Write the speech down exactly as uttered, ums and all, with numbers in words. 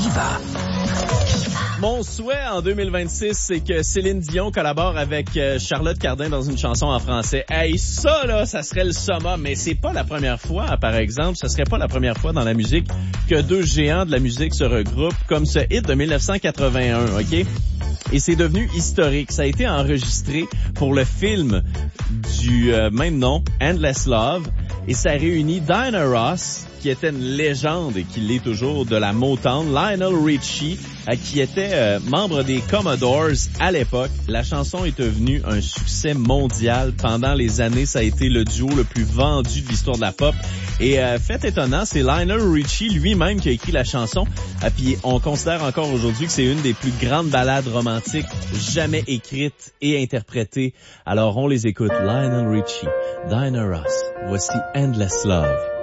va? Mon souhait en deux mille vingt-six, c'est que Céline Dion collabore avec euh, Charlotte Cardin dans une chanson en français. Hey, ça là, ça serait le summum, mais c'est pas la première fois, par exemple, ça serait pas la première fois dans la musique que deux géants de la musique se regroupent comme ce hit de mille neuf cent quatre-vingt-un, OK? Et c'est devenu historique. Ça a été enregistré pour le film du euh, même nom, Endless Love, et ça réunit Diana Ross, qui était une légende et qui l'est toujours de la Motown, Lionel Richie, euh, qui était euh, membre des Commodores à l'époque. La chanson est devenue un succès mondial. Pendant les années, ça a été le duo le plus vendu de l'histoire de la pop. Et euh, fait étonnant, c'est Lionel Richie lui-même qui a écrit la chanson. Euh, puis on considère encore aujourd'hui que c'est une des plus grandes ballades romantiques jamais écrites et interprétées. Alors on les écoute. Lionel Richie, Diana Ross, voici Endless Love.